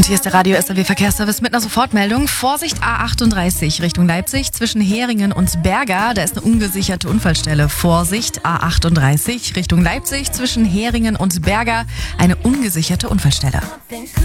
Hier ist der Radio SAW Verkehrsservice mit einer Sofortmeldung. Vorsicht A38 Richtung Leipzig zwischen Heringen und Berga. Da ist eine ungesicherte Unfallstelle. Vorsicht A38 Richtung Leipzig zwischen Heringen und Berga. Eine ungesicherte Unfallstelle.